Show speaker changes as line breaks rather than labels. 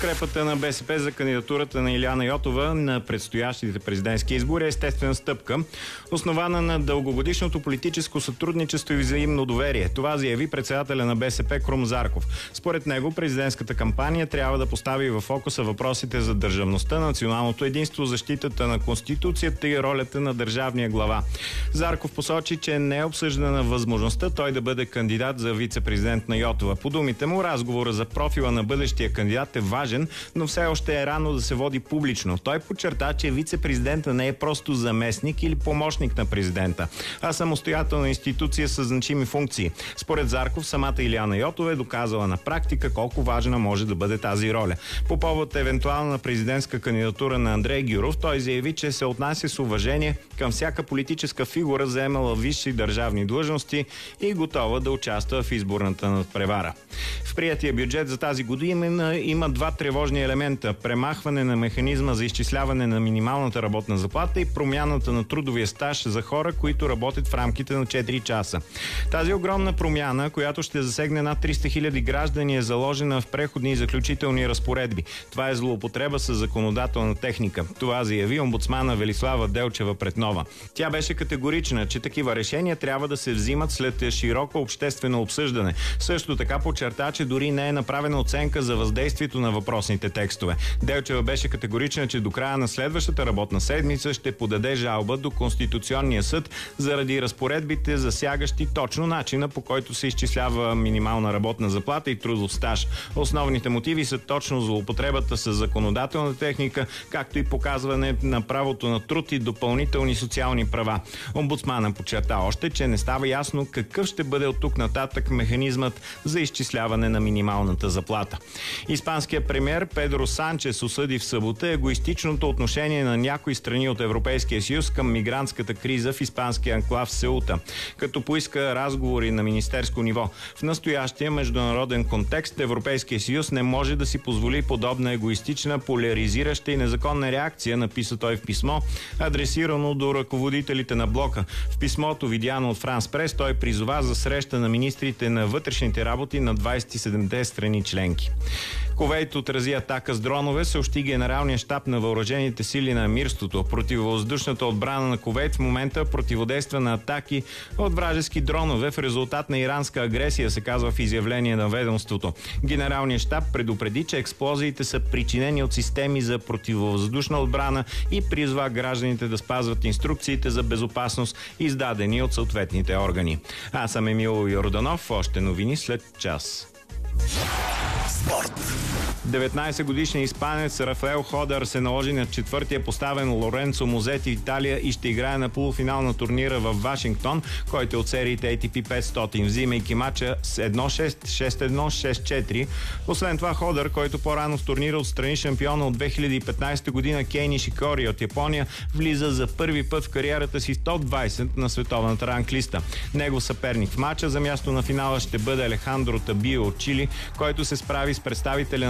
Подкрепата на БСП за кандидатурата на Илияна Йотова на предстоящите президентски избори е естествена стъпка, основана на дългогодишното политическо сътрудничество и взаимно доверие. Това заяви председателя на БСП Крум Зарков. Според него президентската кампания трябва да постави във фокуса въпросите за държавността, националното единство, защитата на Конституцията и ролята на държавния глава. Зарков посочи, че не е обсъждана възможността той да бъде кандидат за вице-президент на Йотова. По думите му, разговора за профила на бъдещия кандидат е важен, но все още е рано да се води публично. Той подчерта, че вице-президента не е просто заместник или помощник на президента, а самостоятелна институция с значими функции. Според Зарков, самата Илияна Йотова е доказала на практика колко важна може да бъде тази роля. По повод евентуална президентска кандидатура на Андрей Гюров, той заяви, че се отнася с уважение към всяка политическа фигура, заемала висши държавни длъжности и готова да участва в изборната надпревара. В приятия бюджет за тази година има два тревожни елемента: премахване на механизма за изчисляване на минималната работна заплата и промяната на трудовия стаж за хора, които работят в рамките на 4 часа. Тази огромна промяна, която ще засегне над 300 хиляди граждани, е заложена в преходни и заключителни разпоредби. Това е злоупотреба с законодателна техника. Това заяви омбудсмана Велислава Делчева пред Нова. Тя беше категорична, че такива решения трябва да се взимат след широко обществено обсъждане. Също така подчерта, че дори не е направена оценка за въздействието на въпросните текстове. Делчева беше категорична, че до края на следващата работна седмица ще подаде жалба до Конституционния съд заради разпоредбите, засягащи точно начина, по който се изчислява минимална работна заплата и трудов стаж. Основните мотиви са точно злоупотребата с законодателна техника, както и показване на правото на труд и допълнителни социални права. Омбудсмана подчерта още, че не става ясно какъв ще бъде от тук нататък механизмът за изчисляване на минималната заплата. Испанският премиер Педро Санчес осъди в събота егоистичното отношение на някои страни от Европейския съюз към мигрантската криза в испанския анклав Сеута, като поиска разговори на министерско ниво. В настоящия международен контекст Европейския съюз не може да си позволи подобна егоистична, поляризираща и незаконна реакция, написа той в писмо, адресирано до ръководителите на блока. В писмото, видяно от Франс Прес, той призова за среща на министрите на вътрешните работи на 27-те страни членки. Кувейт отрази атака с дронове, съобщи Генералния щаб на въоръжените сили на емирството. Противовъздушната отбрана на Кувейт в момента противодейства на атаки от вражески дронове в резултат на иранска агресия, се казва в изявление на ведомството. Генералният щаб предупреди, че експлозиите са причинени от системи за противовъздушна отбрана и призва гражданите да спазват инструкциите за безопасност, издадени от съответните органи. Аз съм Емил Йорданов. Още новини след час.
Спорт.
19-годишният испанец Рафаел Ходър се наложи на четвъртия поставен Лоренцо Музети в Италия и ще играе на полуфинал на турнира в Вашингтон, който е от сериите ATP 500, взимайки матча с 1-6, 6-1, 6-4. Освен това, Ходър, който по-рано в турнира отстрани шампиона от 2015 година Кей Нишикори от Япония, влиза за първи път в кариерата си в топ 20 на световната ранглиста. Негов съперник в матча за място на финала ще бъде Алехандро Табио от Чили, който се справи с представителя